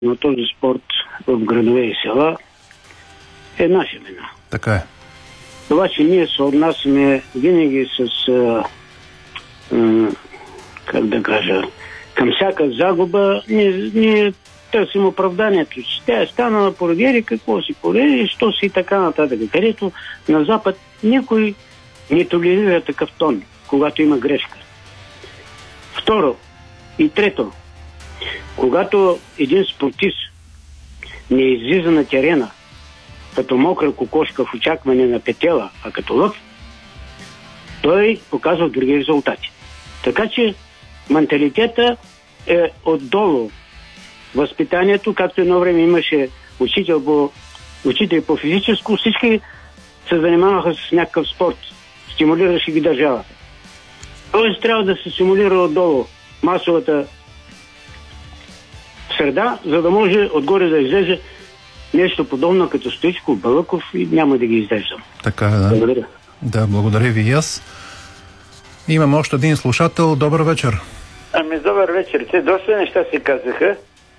на този спорт в градове и села е наша вина. Така е. Това, че ние се отнасяме винаги с към всяка загуба, ние търсим оправданието. Тя е станала поради ери, какво си поради, що си и така нататък. Където на Запад никой не толерира такъв тон, когато има грешка. Второ и трето, когато един спортист не излиза на терена като мокра кокошка в очакване на петела, а като лъв, той показва други резултати. Така че менталитета е отдолу. Възпитанието, както едно време имаше учители по физическо, всички се занимаваха с някакъв спорт. Стимулираше ги държавата. Тоест трябва да се стимулира отдолу масовата среда, за да може отгоре да излезе нещо подобно като Стоичков, Балъков и няма да ги издържам. Така е, да. Благодаря. Да, благодаря ви и аз. Имам още един слушател. Добър вечер. Добър вечер. Те доста неща се казаха,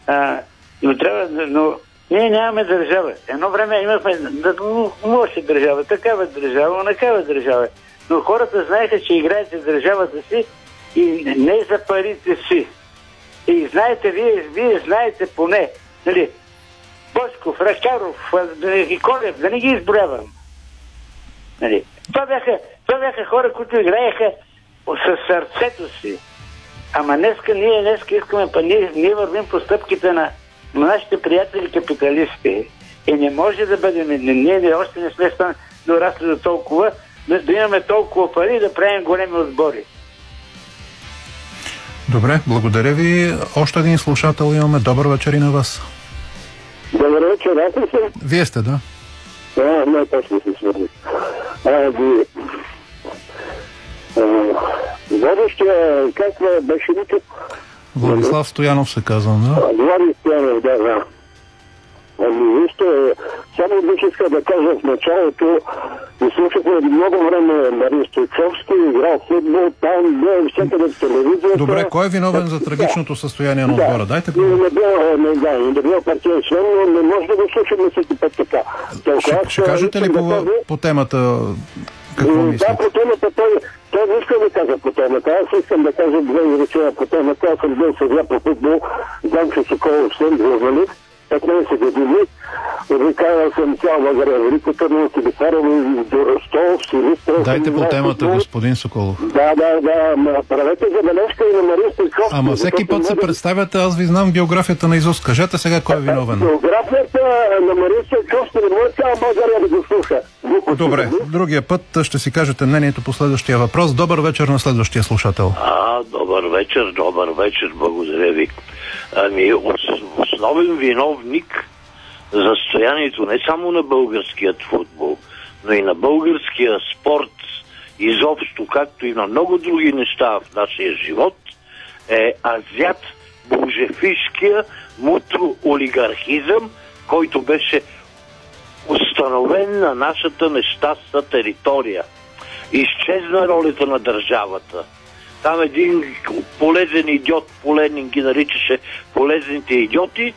но ние нямаме държава. Едно време имахме лоша държава, такава държава, онакава държава. Но хората знаеха, че играете държавата си и не за парите си. И знаете, вие знаете поне, нали, Бошков, Ракаров и Колев, да не ги изброявам. Нали. Това бяха хора, които играеха със сърцето си. Ама ние искаме, ние вървим по стъпките на нашите приятели капиталисти. И не може да бъдем, ние още не сме дорасли до толкова, да имаме толкова пари да правим големи отбори. Добре, благодаря ви. Още един слушател имаме. Добър вечер и на вас. Добър вечер, аз ли съм? Вие сте, да. Най-точно се свърли. Водещия, как беше ли тук? Владислав Стоянов се казвам, да? Владислав Стоянов, да. Вижте, само бих искал да кажа в началото, изслушахме много време Марин Стойчовски, играл футбол, там, не, всякъде в телевизията. Добре, кой е виновен за трагичното състояние на отбора? Дайте го. Не бил партиен член, но не може да го слушаме всеки път така. Ще кажете ли по темата какво мислите? Да, по темата той не иска да кажа по темата. Аз искам да кажа две изречения по темата. Аз съм бил съдия по футбол, Ганчо Соколов, съм журналист, 15 години. Обикалял съм цял България, Велико Търново, Килифарово, Ростов, Силистра. Дайте по темата, господин Соколов. Да, правете забележка и на Марин Стойчовски. Ама всеки път се представяте, аз ви знам биографията на изуст. Кажете сега кой е виновен. Биографията на Марин Стойчовски не може цяла България да го слуша. Добре, другия път ще си кажете мнението по следващия въпрос. Добър вечер на следващия слушател. Добър вечер, благодаря ви. Основен виновник за състоянието не само на българският футбол, но и на българския спорт изобщо, както и на много други неща в нашия живот, е азиат болшевишкия мутроолигархизъм, който беше установен на нашата нещастна територия. Изчезна ролята на държавата. Там един полезен идиот, Ленин ги наричаше полезните идиоти,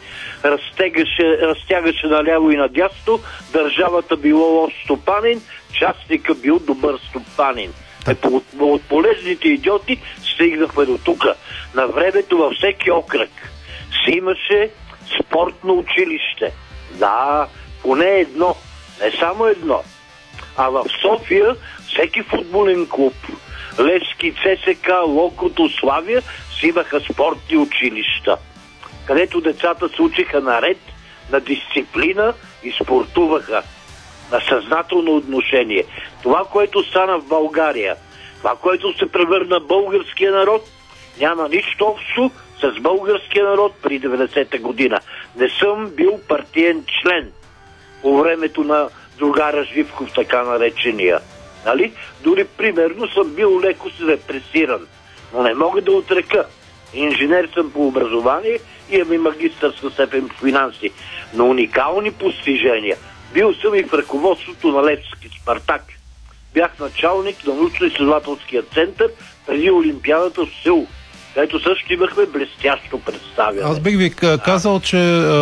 разтягаше наляво и надясно, държавата било лош стопанин, частника бил добър стопанин. От полезните идиоти стигнахме до тук. На времето във всеки окръг си имаше спортно училище. Да, поне едно, не само едно. А в София всеки футболен клуб, Левски, ЦСК, Локото, Славия, си имаха спортни училища, където децата се учиха на ред, на дисциплина и спортуваха, на съзнателно отношение. Това, което стана в България, това, което се превърна българския народ, няма нищо общо с българския народ при 90-та година. Не съм бил партиен член по времето на другара Живков, така наречения. Нали? Дори примерно съм бил леко репресиран, но не мога да отрека. Инженер съм по образование и имам и магистърска степен по финанси, но уникални постижения. Бил съм и в ръководството на Левски Спартак. Бях началник на научно-изследователския център преди Олимпиадата в Сеул, където също имахме блестящо представяне. Аз бих ви казал, че